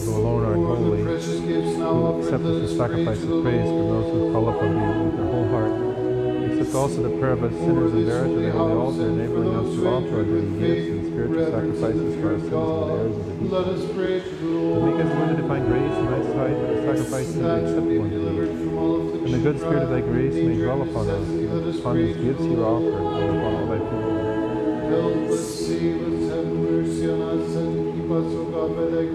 who alone art holy, who accept as a sacrifice of praise for those who call upon thee with their whole heart. Accept also the prayer of us sinners and bear it to the holy altar, enabling us to offer unto thee gifts and spiritual sacrifices for our sins and the errors of the people. And make us worthy to find grace in thy sight, that the sacrifices may be acceptable unto thee. And the good spirit of thy grace may dwell upon us, and upon these gifts here offered, and upon all thy people. Help us, save us, have mercy on us, and keep us, O God, by thy